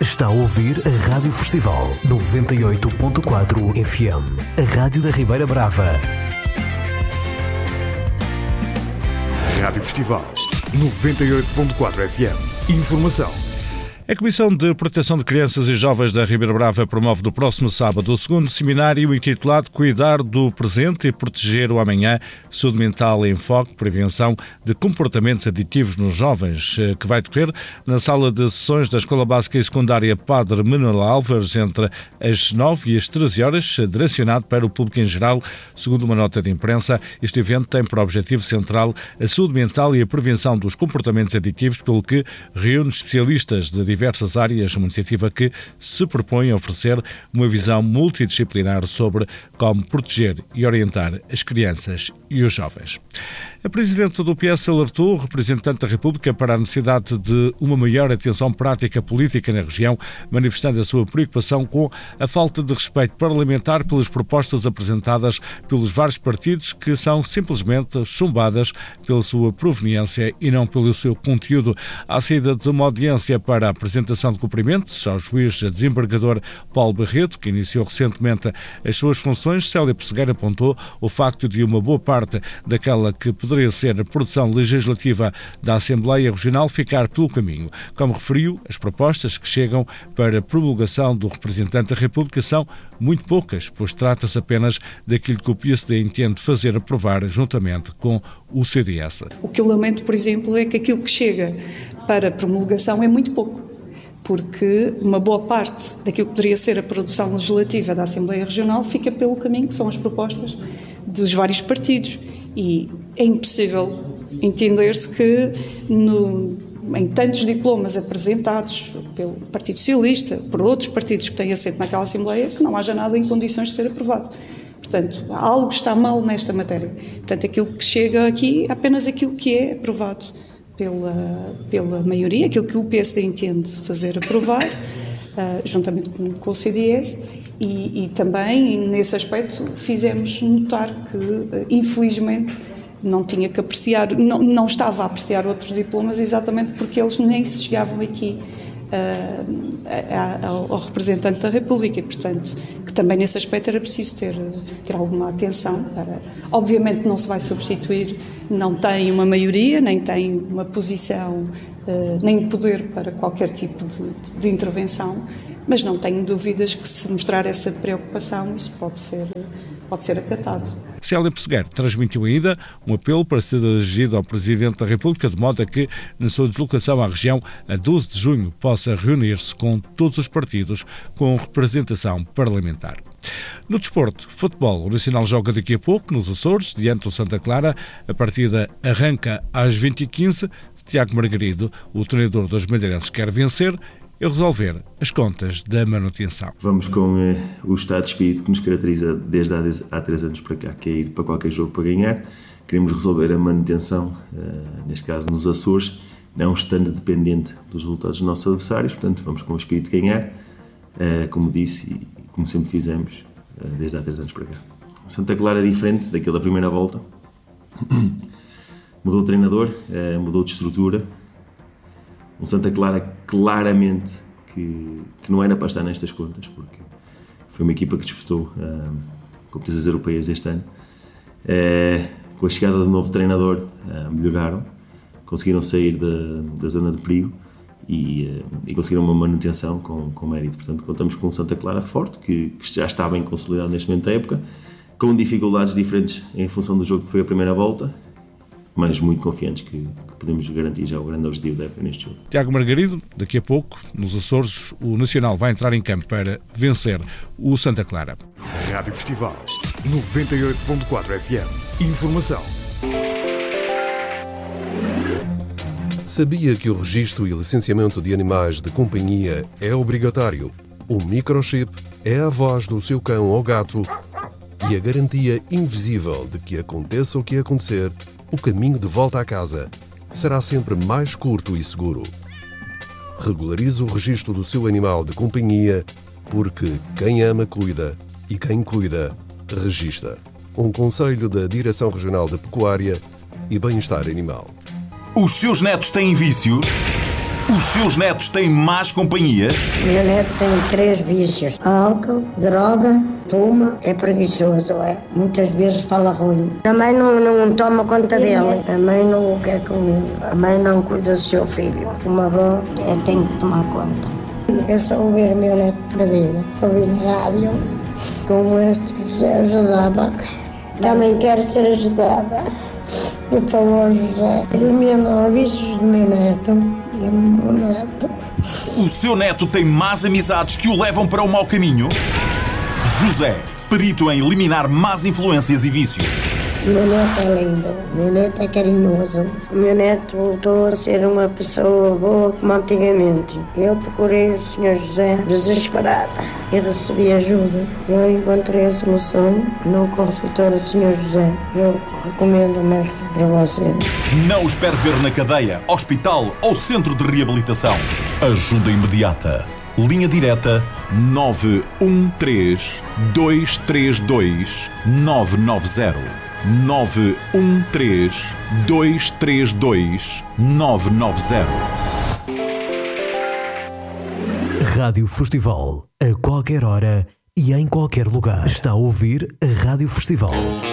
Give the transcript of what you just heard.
Está a ouvir a Rádio Festival 98.4 FM, a Rádio da Ribeira Brava. Rádio Festival 98.4 FM. Informação. A Comissão de Proteção de Crianças e Jovens da Ribeira Brava promove no próximo sábado o segundo seminário intitulado Cuidar do Presente e Proteger o Amanhã, Saúde Mental em Foco, Prevenção de Comportamentos Aditivos nos Jovens, que vai decorrer na sala de sessões da Escola Básica e Secundária Padre Manuel Álvares entre as 9 e as 13 horas, direcionado para o público em geral. Segundo uma nota de imprensa, este evento tem por objetivo central a saúde mental e a prevenção dos comportamentos aditivos, pelo que reúne especialistas de diversas áreas, uma iniciativa que se propõe a oferecer uma visão multidisciplinar sobre como proteger e orientar as crianças e os jovens. A Presidente do PS alertou o representante da República para a necessidade de uma maior atenção prática política na região, manifestando a sua preocupação com a falta de respeito parlamentar pelas propostas apresentadas pelos vários partidos, que são simplesmente chumbadas pela sua proveniência e não pelo seu conteúdo. À saída de uma audiência para a apresentação de cumprimentos ao juiz desembargador Paulo Barreto, que iniciou recentemente as suas funções, Célia Pessegueira apontou o facto de uma boa parte daquela que poderia ser a produção legislativa da Assembleia Regional ficar pelo caminho. Como referiu, as propostas que chegam para promulgação do representante da República são muito poucas, pois trata-se apenas daquilo que o PSD entende fazer aprovar juntamente com o CDS. O que eu lamento, por exemplo, é que aquilo que chega para promulgação é muito pouco, porque uma boa parte daquilo que poderia ser a produção legislativa da Assembleia Regional fica pelo caminho, que são as propostas dos vários partidos. E é impossível entender-se que em tantos diplomas apresentados pelo Partido Socialista, por outros partidos que têm assento naquela Assembleia, que não haja nada em condições de ser aprovado. Portanto, algo está mal nesta matéria. Portanto, aquilo que chega aqui é apenas aquilo que é aprovado pela maioria, aquilo que o PSD entende fazer aprovar, juntamente com o CDS. E também, nesse aspecto, fizemos notar que, infelizmente, não tinha que apreciar, não estava a apreciar outros diplomas, exatamente porque eles nem se chegavam aqui ao representante da República. E, portanto, que também nesse aspecto era preciso ter alguma atenção. Obviamente não se vai substituir, não tem uma maioria, nem tem uma posição, nem poder para qualquer tipo de intervenção. Mas não tenho dúvidas que, se mostrar essa preocupação, isso pode ser acatado. Célia Pessegueira transmitiu ainda um apelo para ser dirigido ao Presidente da República, de modo a que, na sua deslocação à região, a 12 de junho, possa reunir-se com todos os partidos com representação parlamentar. No desporto, futebol, o Nacional joga daqui a pouco, nos Açores, diante do Santa Clara. A partida arranca às 20h15. Tiago Margarido, o treinador dos madeirenses, quer vencer e resolver as contas da manutenção. Vamos com o estado de espírito que nos caracteriza desde há 3 anos para cá, que é ir para qualquer jogo para ganhar. Queremos resolver a manutenção, neste caso nos Açores, não estando dependente dos resultados dos nossos adversários. Portanto, vamos com o espírito de ganhar, como disse e como sempre fizemos desde há 3 anos para cá. O Santa Clara é diferente daquele da primeira volta. Mudou o treinador, mudou de estrutura. O Santa Clara, claramente, que não era para estar nestas contas, porque foi uma equipa que disputou competições europeias este ano. Com a chegada do novo treinador, melhoraram, conseguiram sair da zona de perigo e conseguiram uma manutenção com mérito. Portanto, contamos com um Santa Clara forte, que já está bem consolidado neste momento da época, com dificuldades diferentes em função do jogo que foi a primeira volta, mas muito confiantes que podemos garantir já o grande objetivo da época neste jogo. Tiago Margarido, daqui a pouco, nos Açores, o Nacional vai entrar em campo para vencer o Santa Clara. Rádio Festival 98.4 FM. Informação. Sabia que o registro e licenciamento de animais de companhia é obrigatório? O microchip é a voz do seu cão ou gato e a garantia invisível de que aconteça o que acontecer, o caminho de volta à casa será sempre mais curto e seguro. Regularize o registro do seu animal de companhia, porque quem ama cuida e quem cuida registra. Um conselho da Direção Regional da Pecuária e Bem-Estar Animal. Os seus netos têm vícios? Os seus netos têm más companhia? Meu neto tem 3 vícios: álcool, droga, fuma, é preguiçoso, é. Muitas vezes fala ruim. A mãe não toma conta dele, a mãe não o quer comigo, a mãe não cuida do seu filho. Uma avó tem que tomar conta. Eu só ouvir meu neto perdido, ouvir na rádio, como este José ajudava. Também quero ser ajudada. Por favor, José, elimina os vícios do meu neto. Ele é meu neto. O seu neto tem más amizades que o levam para o mau caminho? José, perito em eliminar más influências e vícios. O meu neto é lindo, o meu neto é carinhoso. O meu neto voltou a ser uma pessoa boa como antigamente. Eu procurei o Sr. José desesperada e recebi ajuda. Eu encontrei a solução no consultório do Sr. José. Eu recomendo o mestre para você. Não o espere ver na cadeia, hospital ou centro de reabilitação. Ajuda imediata. Linha direta 913 232 990. 913 232 990. Rádio Festival, a qualquer hora e em qualquer lugar. Está a ouvir a Rádio Festival.